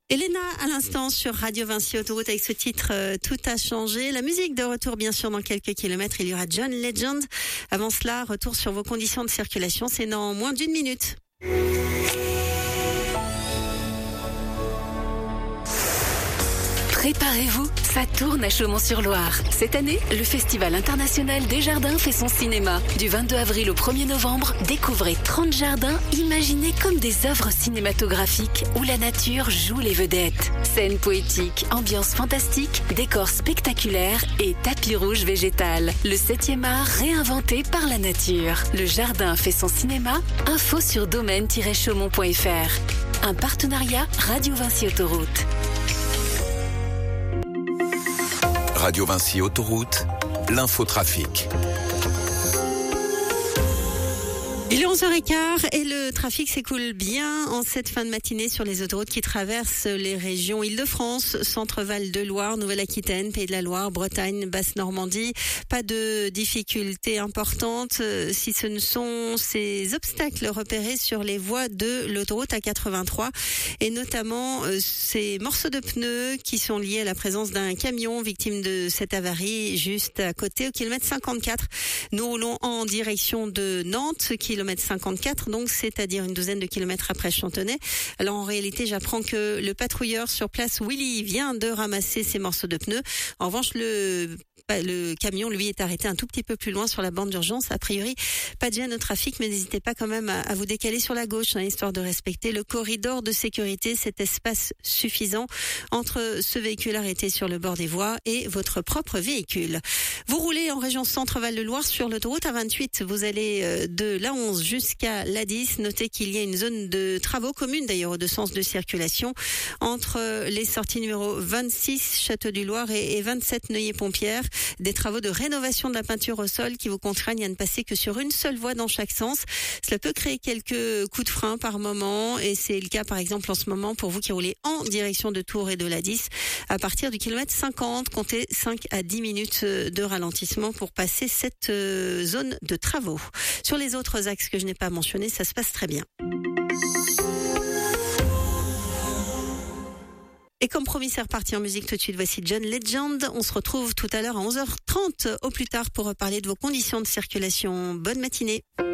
Elena, à l'instant, sur Radio Vinci Autoroute avec ce titre Tout a changé. La musique de retour, bien sûr, dans quelques kilomètres. Il y aura John Legend. Avant cela, retour sur vos conditions de circulation. C'est dans moins d'1 minute. Préparez-vous, ça tourne à Chaumont-sur-Loire. Cette année, le Festival international des jardins fait son cinéma. Du 22 avril au 1er novembre, découvrez 30 jardins imaginés comme des œuvres cinématographiques où la nature joue les vedettes. Scènes poétiques, ambiance fantastique, décors spectaculaires et tapis rouge végétal. Le 7e art réinventé par la nature. Le jardin fait son cinéma. Info sur domaine-chaumont.fr. Un partenariat Radio Vinci Autoroute. Radio Vinci Autoroute, l'infotrafic. Il est 11h15 et le trafic s'écoule bien en cette fin de matinée sur les autoroutes qui traversent les régions Île-de-France, Centre-Val de Loire, Nouvelle-Aquitaine, Pays de la Loire, Bretagne, Basse-Normandie. Pas de difficultés importantes si ce ne sont ces obstacles repérés sur les voies de l'autoroute A83 et notamment ces morceaux de pneus qui sont liés à la présence d'un camion victime de cette avarie juste à côté au kilomètre 54. Nous roulons en direction de Nantes, kilomètre 54, donc c'est-à-dire une douzaine de kilomètres après Chantonnay. Alors en réalité, j'apprends que le patrouilleur sur place, Willy, vient de ramasser ces morceaux de pneus. En revanche, le camion, lui, est arrêté un tout petit peu plus loin sur la bande d'urgence. A priori, pas de gêne au trafic, mais n'hésitez pas quand même à vous décaler sur la gauche, histoire de respecter le corridor de sécurité, cet espace suffisant entre ce véhicule arrêté sur le bord des voies et votre propre véhicule. Vous roulez en région Centre-Val de Loire sur l'autoroute A28. Vous allez de l'A11 jusqu'à l'A10. Notez qu'il y a une zone de travaux commune, d'ailleurs, aux deux sens de circulation, entre les sorties numéro 26 Château du Loir et 27 Neuilly-Pompière. Des travaux de rénovation de la peinture au sol qui vous contraignent à ne passer que sur une seule voie dans chaque sens. Cela peut créer quelques coups de frein par moment et c'est le cas par exemple en ce moment pour vous qui roulez en direction de Tours et de l'A10. À partir du kilomètre 50, comptez 5 à 10 minutes de ralentissement pour passer cette zone de travaux. Sur les autres axes que je n'ai pas mentionnés, ça se passe très bien. Et comme promis, c'est reparti en musique tout de suite. Voici John Legend. On se retrouve tout à l'heure à 11h30 au plus tard pour parler de vos conditions de circulation. Bonne matinée.